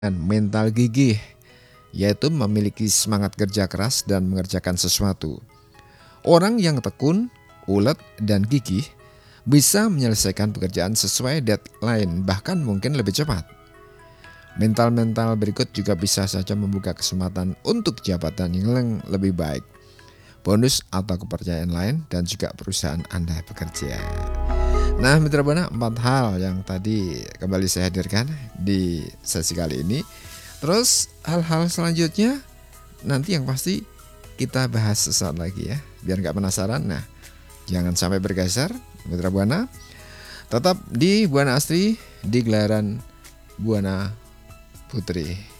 dan mental gigih, yaitu memiliki semangat kerja keras dan mengerjakan sesuatu. Orang yang tekun, ulet, dan gigih bisa menyelesaikan pekerjaan sesuai deadline, bahkan mungkin lebih cepat. Mental-mental berikut juga bisa saja membuka kesempatan untuk jabatan yang lebih baik, bonus atau kepercayaan lain, dan juga perusahaan Anda bekerja. Nah, Mitra Buana, 4 hal yang tadi kembali saya hadirkan di sesi kali ini. Terus hal-hal selanjutnya nanti yang pasti kita bahas sesaat lagi ya, biar nggak penasaran. Nah, jangan sampai bergeser, Mitra Buana. Tetap di Buana Asri, di gelaran Buana Putri.